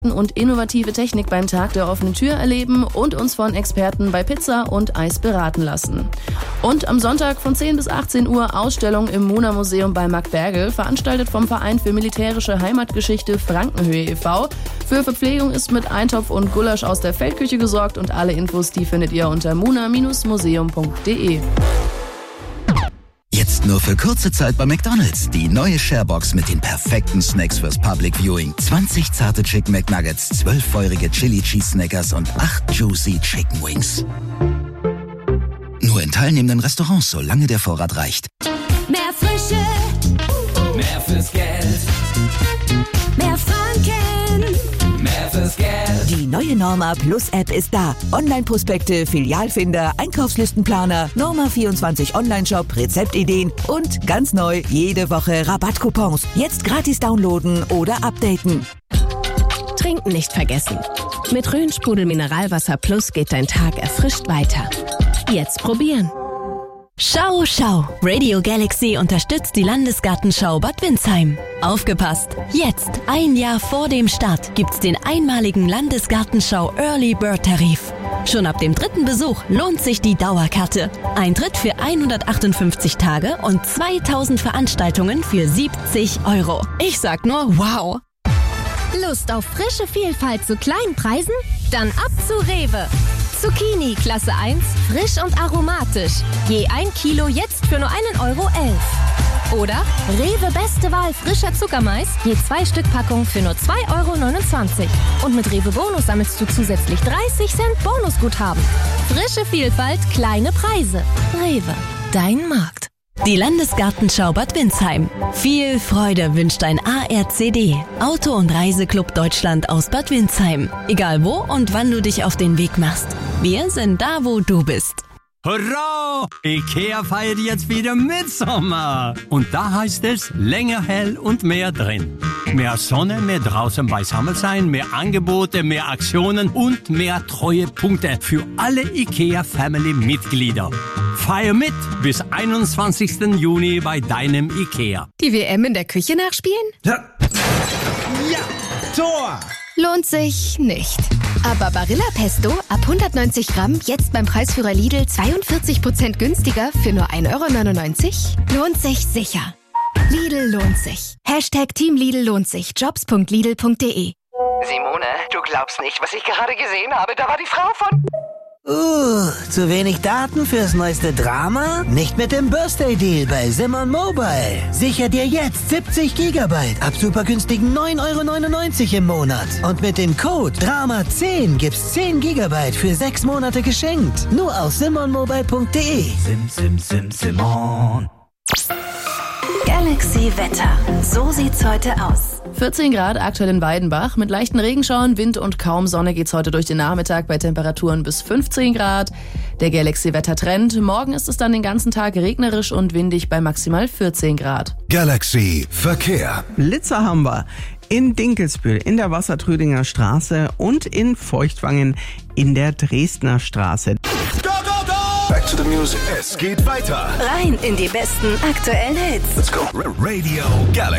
und innovative Technik beim Tag der offenen Tür erleben und uns von Experten bei Pizza und Eis beraten lassen. Und am Sonntag von 10 bis 18 Uhr Ausstellung im Mona-Museum bei Mark Bergel, veranstaltet vom Verein für militärische Heimatgeschichte Frankenhöhe e.V. Für Verpflegung ist mit Eintopf und Gulasch aus der Feldküche gesorgt und alle Infos, die findet ihr unter mona-museum.de. Jetzt nur für kurze Zeit bei McDonald's. Die neue Sharebox mit den perfekten Snacks fürs Public Viewing. 20 zarte Chicken McNuggets, 12 feurige Chili Cheese Snackers und 8 Juicy Chicken Wings. Nur in teilnehmenden Restaurants, solange der Vorrat reicht. Mehr Frische, mehr fürs Geld, mehr Franken, mehr fürs Geld. Die neue Norma Plus App ist da. Online-Prospekte, Filialfinder, Einkaufslistenplaner, Norma 24 Online-Shop, Rezeptideen und ganz neu jede Woche Rabattcoupons. Jetzt gratis downloaden oder updaten. Trinken nicht vergessen. Mit Rhön-Sprudel Mineralwasser Plus geht dein Tag erfrischt weiter. Jetzt probieren. Schau, schau! Radio Galaxy unterstützt die Landesgartenschau Bad Windsheim. Aufgepasst! Jetzt, ein Jahr vor dem Start, gibt's den einmaligen Landesgartenschau Early Bird Tarif. Schon ab dem 3. Besuch lohnt sich die Dauerkarte. Eintritt für 158 Tage und 2000 Veranstaltungen für 70 €. Ich sag nur wow! Lust auf frische Vielfalt zu kleinen Preisen? Dann ab zu Rewe. Zucchini Klasse 1, frisch und aromatisch. Je 1 Kilo jetzt für nur 1,11 €. Oder Rewe Beste Wahl frischer Zuckermais, je 2 Stück Packung für nur 2,29 €. Und mit Rewe Bonus sammelst du zusätzlich 30 Cent Bonusguthaben. Frische Vielfalt, kleine Preise. Rewe, dein Markt. Die Landesgartenschau Bad Windsheim. Viel Freude wünscht ein ARCD, Auto- und Reiseclub Deutschland aus Bad Windsheim. Egal wo und wann du dich auf den Weg machst. Wir sind da, wo du bist. Hurra! IKEA feiert jetzt wieder Mitsommer. Und da heißt es länger hell und mehr drin. Mehr Sonne, mehr draußen beisammen sein, mehr Angebote, mehr Aktionen und mehr Treuepunkte für alle IKEA-Family-Mitglieder. Feier mit bis 21. Juni bei deinem IKEA. Die WM in der Küche nachspielen? Ja, Tor! Lohnt sich nicht. Aber Barilla Pesto ab 190 Gramm jetzt beim Preisführer Lidl 42% günstiger für nur 1,99 € lohnt sich sicher. Lidl lohnt sich. Hashtag Team Lidl lohnt sich. Jobs.lidl.de. Simone, du glaubst nicht, was ich gerade gesehen habe. Da war die Frau von... Zu wenig Daten fürs neueste Drama? Nicht mit dem Birthday Deal bei Simon Mobile. Sicher dir jetzt 70 GB ab super günstigen 9,99 € im Monat. Und mit dem Code DRAMA10 gibt's 10 GB für 6 Monate geschenkt. Nur auf simonmobile.de. Simon. Galaxy Wetter. So sieht's heute aus. 14 Grad aktuell in Weidenbach. Mit leichten Regenschauern, Wind und kaum Sonne geht's heute durch den Nachmittag bei Temperaturen bis 15 Grad. Der Galaxy-Wettertrend. Morgen ist es dann den ganzen Tag regnerisch und windig bei maximal 14 Grad. Galaxy Verkehr. Blitzer haben wir in Dinkelsbühl, in der Wassertrödinger Straße und in Feuchtwangen in der Dresdner Straße. Back to the music. Es geht weiter. Rein in die besten aktuellen Hits. Let's go. Radio Galaxy.